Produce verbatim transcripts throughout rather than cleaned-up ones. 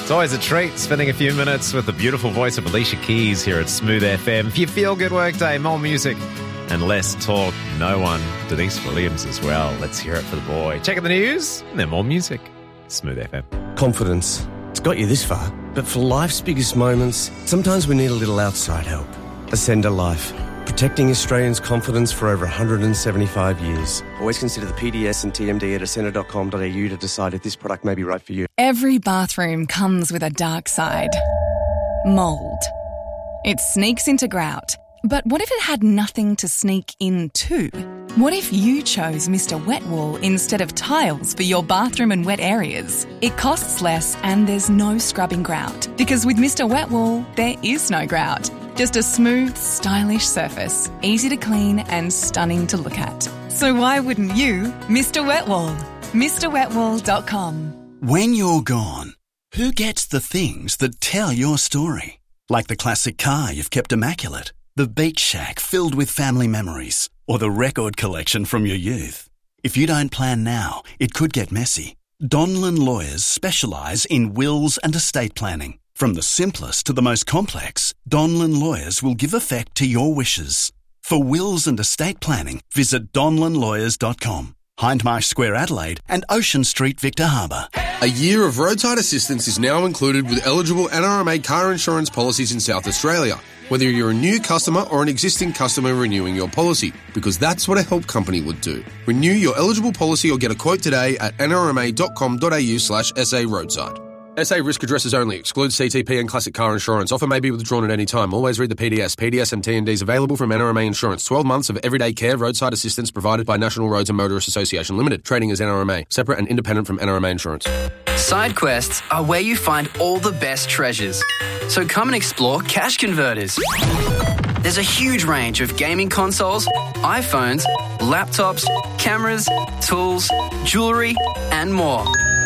It's always a treat spending a few minutes with the beautiful voice of Alicia Keys here at Smooth F M. For your feel-good workday, more music and less talk. No one. Denise Williams as well. Let's hear it for the boy. Checking the news and then more music. Smooth F M. Confidence. It's got you this far. But for life's biggest moments, sometimes we need a little outside help. Ascender Life. Protecting Australians' confidence for over one hundred seventy-five years. Always consider the P D S and T M D at ascender dot com dot a u to decide if this product may be right for you. Every bathroom comes with a dark side. Mould. It sneaks into grout. But what if it had nothing to sneak into? What if you chose Mister Wet Wool instead of tiles for your bathroom and wet areas? It costs less and there's no scrubbing grout. Because with Mister Wet Wool, there is no grout. Just a smooth, stylish surface, easy to clean and stunning to look at. So why wouldn't you, Mister Wet Wool? Mr wet wool dot com. When you're gone, who gets the things that tell your story? Like the classic car you've kept immaculate, the beach shack filled with family memories, or the record collection from your youth. If you don't plan now, it could get messy. Donlan Lawyers specialise in wills and estate planning. From the simplest to the most complex, Donlan Lawyers will give effect to your wishes. For wills and estate planning, visit donlan lawyers dot com. Hindmarsh Square, Adelaide, and Ocean Street, Victor Harbour. A year of roadside assistance is now included with eligible N R M A car insurance policies in South Australia, whether you're a new customer or an existing customer renewing your policy, because that's what a help company would do. Renew your eligible policy or get a quote today at n r m a dot com dot a u slash s a roadside. S A risk addresses only. Excludes C T P and classic car insurance. Offer may be withdrawn at any time. Always read the P D S. P D S and T N Ds available from N R M A Insurance. twelve months of everyday care roadside assistance provided by National Roads and Motorists Association Limited. Trading as N R M A. Separate and independent from N R M A Insurance. Side quests are where you find all the best treasures. So come and explore Cash Converters. There's a huge range of gaming consoles, iPhones, laptops, cameras, tools, jewellery and more.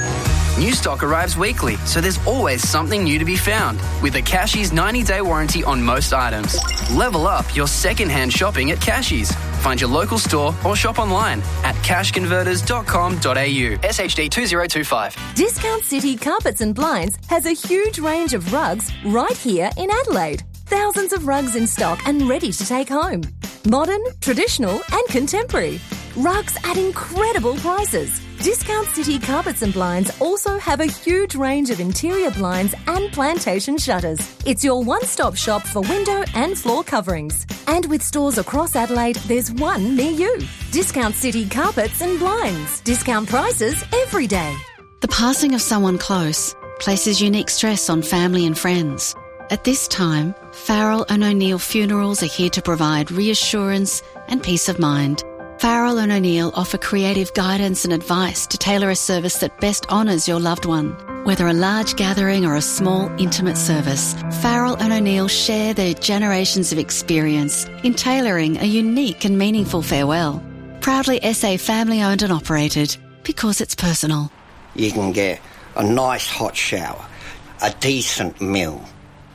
New stock arrives weekly, so there's always something new to be found. With a Cashies ninety-day warranty on most items. Level up your second-hand shopping at Cashies. Find your local store or shop online at cash converters dot com dot a u. S H D two zero two five. Discount City Carpets and Blinds has a huge range of rugs right here in Adelaide. Thousands of rugs in stock and ready to take home. Modern, traditional and contemporary. Rugs at incredible prices. Discount City Carpets and Blinds also have a huge range of interior blinds and plantation shutters. It's your one-stop shop for window and floor coverings. And with stores across Adelaide, there's one near you. Discount City Carpets and Blinds. Discount prices every day. The passing of someone close places unique stress on family and friends. At this time, Farrell and O'Neill Funerals are here to provide reassurance and peace of mind. Farrell and O'Neill offer creative guidance and advice to tailor a service that best honours your loved one. Whether a large gathering or a small, intimate service, Farrell and O'Neill share their generations of experience in tailoring a unique and meaningful farewell. Proudly S A family-owned and operated, because it's personal. You can get a nice hot shower, a decent meal,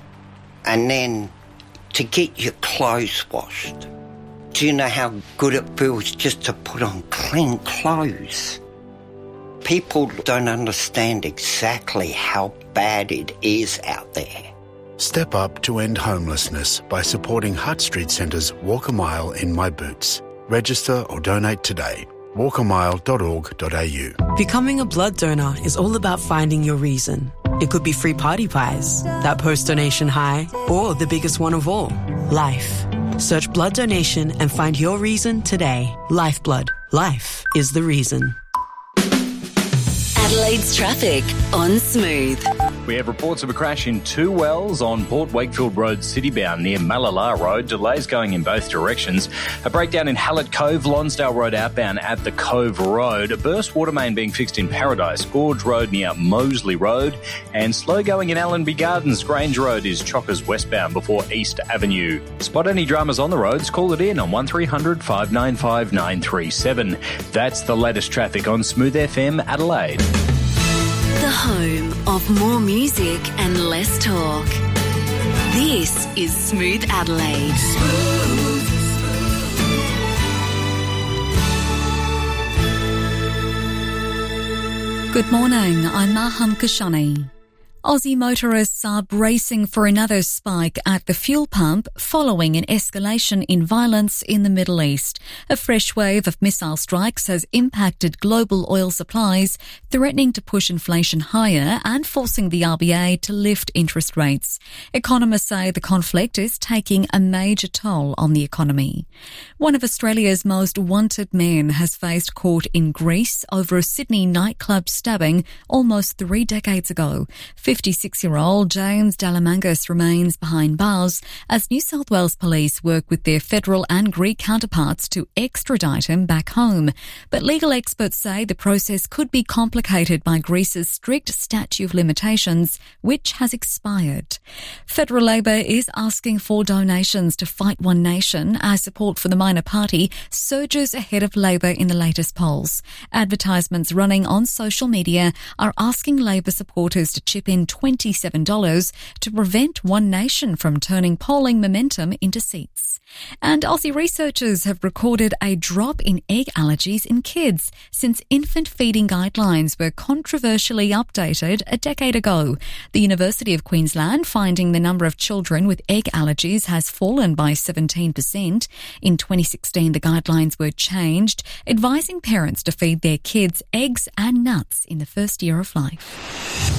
and then to get your clothes washed. Do you know how good it feels just to put on clean clothes? People don't understand exactly how bad it is out there. Step up to end homelessness by supporting Hutt Street Centre's Walk a Mile in My Boots. Register or donate today. walk a mile dot org dot a u. Becoming a blood donor is all about finding your reason. It could be free party pies, that post-donation high, or the biggest one of all, life. Search blood donation and find your reason today. Lifeblood. Life is the reason. Adelaide's traffic on Smooth. We have reports of a crash in Two Wells on Port Wakefield Road citybound near Malala Road. Delays going in both directions. A breakdown in Hallett Cove, Lonsdale Road outbound at the Cove Road. A burst water main being fixed in Paradise Gorge Road near Moseley Road. And slow going in Allenby Gardens. Grange Road is Chockers westbound before East Avenue. Spot any dramas on the roads, call it in on one three hundred five nine five nine three seven. That's the latest traffic on Smooth F M Adelaide. The home of more music and less talk. This is Smooth Adelaide. Smooth. Good morning, I'm Maham Kashani. Aussie motorists are bracing for another spike at the fuel pump following an escalation in violence in the Middle East. A fresh wave of missile strikes has impacted global oil supplies, threatening to push inflation higher and forcing the R B A to lift interest rates. Economists say the conflict is taking a major toll on the economy. One of Australia's most wanted men has faced court in Greece over a Sydney nightclub stabbing almost three decades ago. fifty-six-year-old James Dalamangas remains behind bars as New South Wales police work with their federal and Greek counterparts to extradite him back home. But legal experts say the process could be complicated by Greece's strict statute of limitations, which has expired. Federal Labor is asking for donations to Fight One Nation as support for the minor party surges ahead of Labor in the latest polls. Advertisements running on social media are asking Labor supporters to chip in twenty-seven dollars to prevent One Nation from turning polling momentum into seats. And Aussie researchers have recorded a drop in egg allergies in kids since infant feeding guidelines were controversially updated a decade ago. The University of Queensland finding the number of children with egg allergies has fallen by seventeen percent. In twenty sixteen, the guidelines were changed, advising parents to feed their kids eggs and nuts in the first year of life.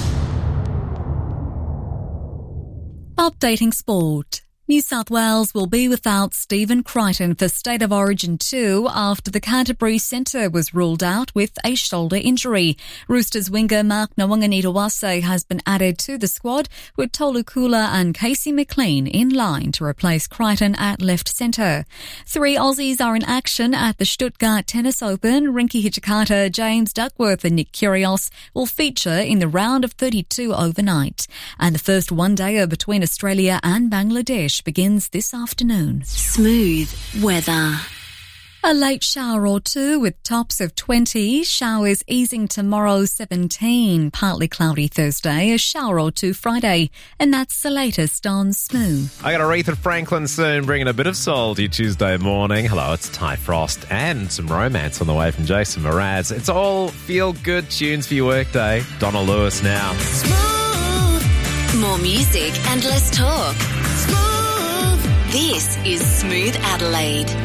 Updating sport. New South Wales will be without Stephen Crichton for State of Origin two after the Canterbury centre was ruled out with a shoulder injury. Roosters winger Mark Nwanganitawase has been added to the squad with Tolu Kula and Casey McLean in line to replace Crichton at left centre. Three Aussies are in action at the Stuttgart Tennis Open. Rinky Hijikata, James Duckworth and Nick Kyrgios will feature in the round of thirty-two overnight. And the first one-dayer between Australia and Bangladesh begins this afternoon. Smooth weather. A late shower or two with tops of twenty. Showers easing tomorrow, seventeen. Partly cloudy Thursday. A shower or two Friday. And that's the latest on Smooth. I got Aretha Franklin soon, bringing a bit of soul to your Tuesday morning. Hello, it's Ty Frost and some romance on the way from Jason Mraz. It's all feel-good tunes for your workday. Donna Lewis now. Smooth. More music and less talk. Smooth. This is Smooth Adelaide.